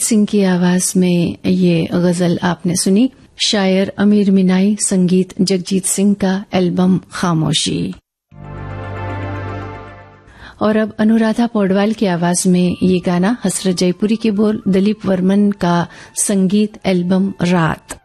सिंह की आवाज में ये गजल आपने सुनी। शायर अमीर मिनाई, संगीत जगजीत सिंह का, एल्बम खामोशी। और अब अनुराधा पौडवाल की आवाज में ये गाना, हसरत जयपुरी के बोल, दिलीप वर्मन का संगीत, एल्बम रात।